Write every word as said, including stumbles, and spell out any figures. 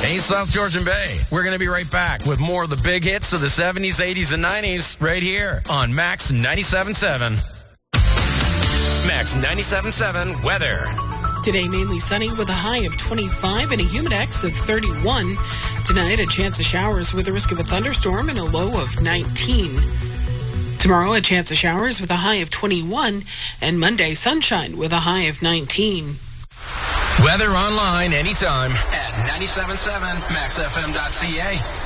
Hey, South Georgian Bay. We're going to be right back with more of the big hits of the seventies, eighties, and nineties right here on Max ninety-seven point seven. Max ninety-seven point seven weather. Today, mainly sunny with a high of twenty-five and a humidex of thirty-one. Tonight, a chance of showers with a risk of a thunderstorm and a low of nineteen. Tomorrow, a chance of showers with a high of twenty-one. And Monday, sunshine with a high of nineteen. Weather online anytime at ninety-seven point seven max f m dot c a.